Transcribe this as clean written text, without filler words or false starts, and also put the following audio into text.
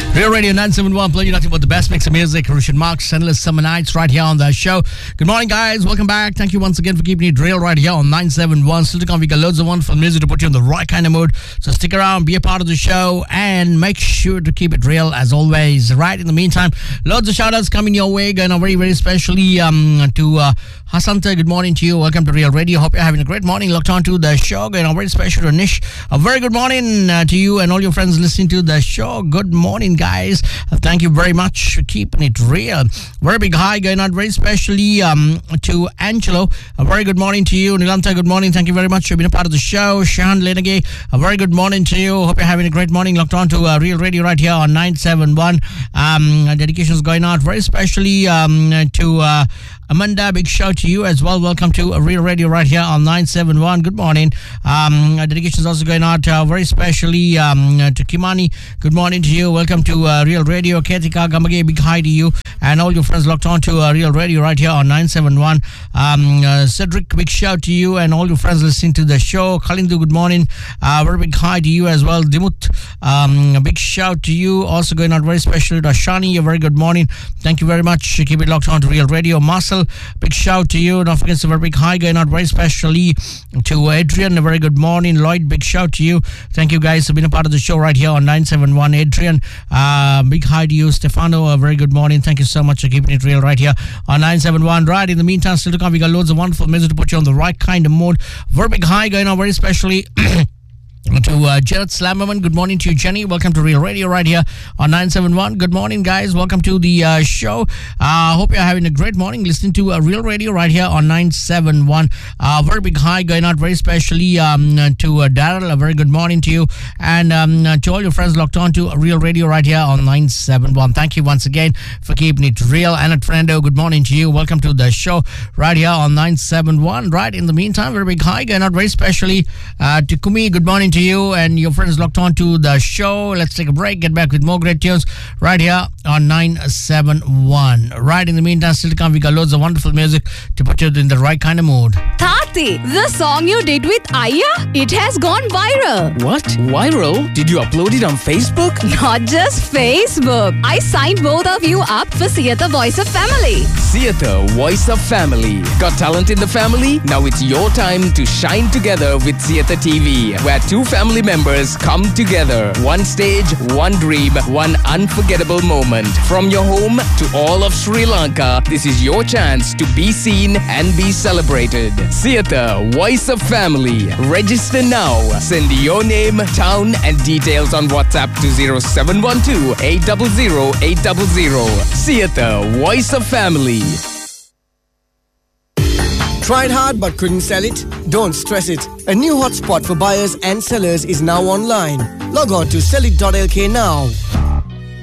Real Radio 971, playing you nothing but the best mix of music. Rushan Marks, Endless Summer Nights, right here on the show. Good morning, guys. Welcome back. Thank you once again for keeping it real right here on 971. Still to come, we got loads of wonderful music to put you in the right kind of mood. So stick around, be a part of the show, and make sure to keep it real as always. Right, in the meantime, loads of shout-outs coming your way. Going on very, very specially to Hasanta. Good morning to you. Welcome to Real Radio. Hope you're having a great morning. Locked on to the show. Going on very special to Nish. A very good morning to you and all your friends listening to the show. Good morning, guys. Thank you very much for keeping it real. Very big hi going on very specially to Angelo. A very good morning to you. Nilanta, good morning. Thank you very much for being a part of the show. Shahan Lenage, a very good morning to you. Hope you're having a great morning. Locked on to Real Radio right here on 971. Dedications going out very specially to Amanda, big shout to you as well. Welcome to Real Radio right here on 971. Good morning. Dedications also going out very specially to Kimani. Good morning to you. Welcome to Real Radio. Ketika Gamage, big hi to you and all your friends locked on to Real Radio right here on 971. Cedric, big shout to you and all your friends listening to the show. Kalindu, good morning. Very big hi to you as well. Dimut, big shout to you. Also going out very special to Ashani. A very good morning. Thank you very much. Keep it locked on to Real Radio. Marcel, big shout to you. Don't forget a very big hi going out very specially to Adrian. A very good morning. Lloyd, big shout to you. Thank you guys for being a part of the show right here on 971. Adrian, big hi to you. Stefano, a very good morning. Thank you so much for keeping it real right here on 971. Right, in the meantime, still to come, we got loads of wonderful music to put you on the right kind of mood. Very big hi going on very specially to Jared Slammerman. Good morning to you, Jenny. Welcome to Real Radio right here on 971. Good morning, guys. Welcome to the show. Hope you're having a great morning listening to Real Radio right here on 971. Very big hi going out very specially to Daryl. A very good morning to you and to all your friends locked on to Real Radio right here on 971. Thank you once again for keeping it real. Anna Trendo, good morning to you. Welcome to the show right here on 971. Right, in the meantime, very big hi going out very specially to Kumi. Good morning to you and your friends locked on to the show. Let's take a break, get back with more great tunes right here on 971. Right, in the meantime, still to come, we got loads of wonderful music to put you in the right kind of mood. Tati, the song you did with Aya, it has gone viral. What? Viral? Did you upload it on Facebook? Not just Facebook. I signed both of you up for Theatre Voice of Family. Theatre Voice of Family. Got talent in the family? Now it's your time to shine together with Theatre TV, where two family members come together. One stage, one dream, one unforgettable moment. From your home to all of Sri Lanka, this is your chance to be seen and be celebrated. Theatre Voice of Family. Register now. Send your name, town and details on WhatsApp to 0712 800 800. Theatre Voice of Family. Tried hard but couldn't sell it? Don't stress it. A new hotspot for buyers and sellers is now online. Log on to sellit.lk now.